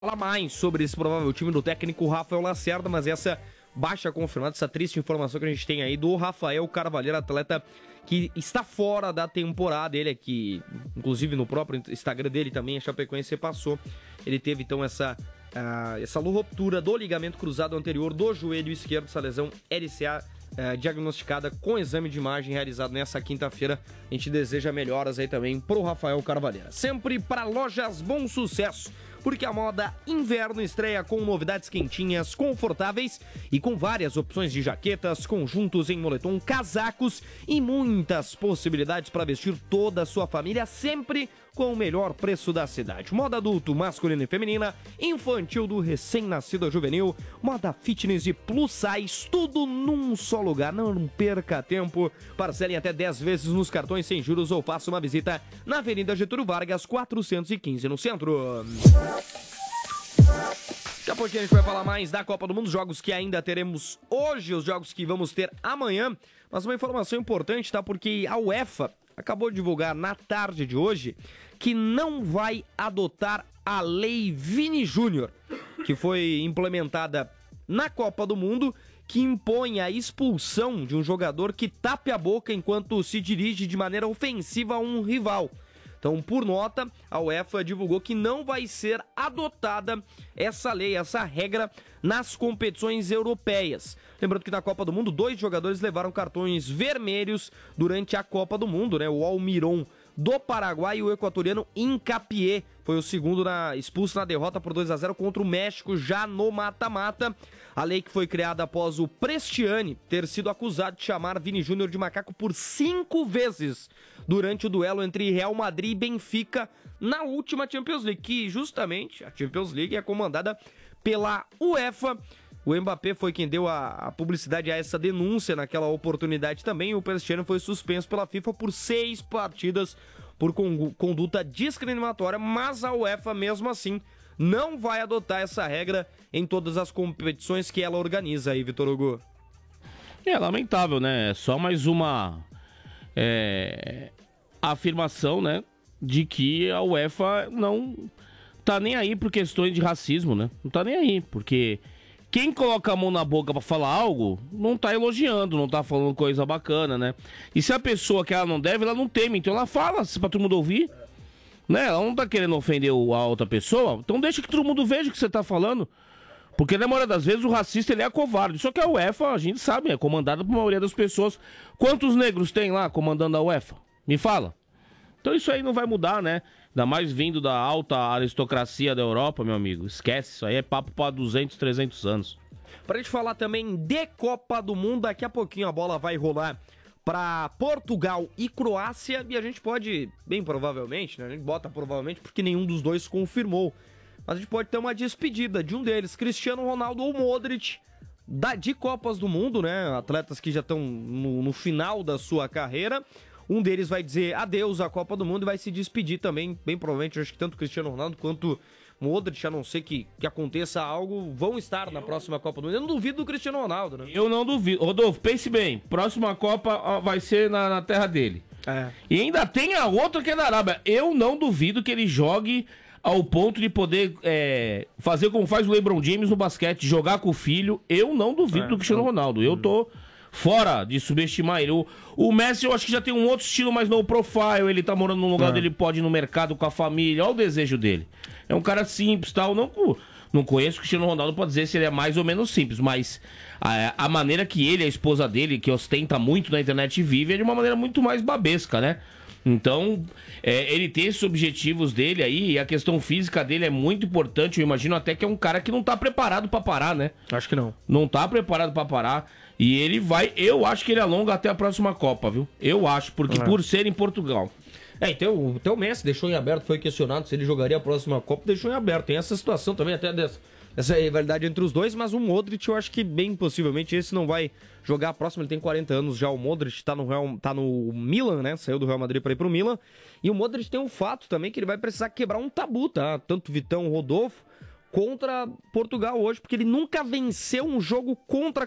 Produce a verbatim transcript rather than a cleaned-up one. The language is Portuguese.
Falar mais sobre esse provável time do técnico Rafael Lacerda, mas essa baixa confirmada, essa triste informação que a gente tem aí do Rafael Carvalheiro, atleta que está fora da temporada. Ele aqui, inclusive no próprio Instagram dele também, a Chapecoense passou. Ele teve então essa, uh, essa ruptura do ligamento cruzado anterior do joelho esquerdo, essa lesão L C A uh, diagnosticada com exame de imagem realizado nessa quinta-feira. A gente deseja melhoras aí também pro Rafael Carvalheiro. Sempre para Lojas Bom Sucesso, porque a moda inverno estreia com novidades quentinhas, confortáveis e com várias opções de jaquetas, conjuntos em moletom, casacos e muitas possibilidades para vestir toda a sua família, sempre com o melhor preço da cidade. Moda adulto, masculina e feminina, infantil do recém-nascido ao juvenil, moda fitness e plus size, tudo num só lugar. Não perca tempo, parcelem até dez vezes nos cartões sem juros ou faça uma visita na Avenida Getúlio Vargas, quatrocentos e quinze, no centro. Daqui a pouquinho a gente vai falar mais da Copa do Mundo, jogos que ainda teremos hoje, os jogos que vamos ter amanhã. Mas uma informação importante, tá? Porque a UEFA acabou de divulgar na tarde de hoje que não vai adotar a Lei Vini Júnior, que foi implementada na Copa do Mundo, que impõe a expulsão de um jogador que tape a boca enquanto se dirige de maneira ofensiva a um rival. Então, por nota, a UEFA divulgou que não vai ser adotada essa lei, essa regra nas competições europeias. Lembrando que na Copa do Mundo, dois jogadores levaram cartões vermelhos durante a Copa do Mundo, né? O Almiron do Paraguai e o equatoriano Incapié foi o segundo na, expulso na derrota por dois a zero contra o México, já no mata-mata. A lei que foi criada após o Prestiani ter sido acusado de chamar Vini Júnior de macaco por cinco vezes durante o duelo entre Real Madrid e Benfica na última Champions League, que justamente a Champions League é comandada pela UEFA. O Mbappé foi quem deu a, a publicidade a essa denúncia naquela oportunidade também. O Prestiani foi suspenso pela FIFA por seis partidas por con- conduta discriminatória, mas a UEFA, mesmo assim, não vai adotar essa regra em todas as competições que ela organiza aí, Vitor Hugo. É lamentável, né? Só mais uma é, afirmação, né? De que a UEFA não tá nem aí por questões de racismo, né? Não tá nem aí, porque quem coloca a mão na boca pra falar algo, não tá elogiando, não tá falando coisa bacana, né? E se a pessoa que ela não deve, ela não teme, então ela fala pra todo mundo ouvir, né? Ela não tá querendo ofender a outra pessoa, então deixa que todo mundo veja o que você tá falando. Porque na maioria das vezes o racista ele é covarde. Só que a UEFA, a gente sabe, é comandada por maioria das pessoas. Quantos negros tem lá comandando a UEFA? Me fala. Então isso aí não vai mudar, né? Ainda mais vindo da alta aristocracia da Europa, meu amigo. Esquece, isso aí é papo para duzentos, trezentos anos. Pra gente falar também de Copa do Mundo, daqui a pouquinho a bola vai rolar para Portugal e Croácia. E a gente pode, bem provavelmente, né? A gente bota provavelmente porque nenhum dos dois confirmou. Mas a gente pode ter uma despedida de um deles, Cristiano Ronaldo ou Modric, da, de Copas do Mundo, né? Atletas que já estão no, no final da sua carreira. Um deles vai dizer adeus à Copa do Mundo e vai se despedir também, bem provavelmente, eu acho que tanto Cristiano Ronaldo quanto Modric, a não ser que, que aconteça algo, vão estar na próxima Copa do Mundo. Eu não duvido do Cristiano Ronaldo, né? Eu não duvido. Rodolfo, pense bem, próxima Copa ó, vai ser na, na terra dele. É. E ainda tem a outra que é na Arábia. Eu não duvido que ele jogue ao ponto de poder é, fazer como faz o LeBron James no basquete, jogar com o filho. Eu não duvido é, do Cristiano Ronaldo. Eu tô fora de subestimar ele. O, o Messi eu acho que já tem um outro estilo mais no profile. Ele tá morando num lugar é. onde ele pode ir no mercado com a família. Olha o desejo dele. É um cara simples, tal. Não, não conheço o Cristiano Ronaldo pra dizer se ele é mais ou menos simples, mas a, a maneira que ele, a esposa dele, que ostenta muito na internet, vive é de uma maneira muito mais babesca, né? Então, é, ele tem esses objetivos dele aí, e a questão física dele é muito importante. Eu imagino até que é um cara que não tá preparado pra parar, né? Acho que não. Não tá preparado pra parar. E ele vai, eu acho que ele alonga até a próxima Copa, viu? Eu acho, porque é. por ser em Portugal. É, então, então o Messi deixou em aberto, foi questionado se ele jogaria a próxima Copa, deixou em aberto. Tem essa situação também, até dessa, essa rivalidade entre os dois, mas o Modric eu acho que bem possivelmente esse não vai jogar a próxima. Ele tem quarenta anos já, o Modric tá no, Real, tá no Milan, né? Saiu do Real Madrid para ir pro Milan. E o Modric tem um fato também que ele vai precisar quebrar um tabu, tá? Tanto Vitão, Rodolfo, contra Portugal hoje, porque ele nunca venceu um jogo contra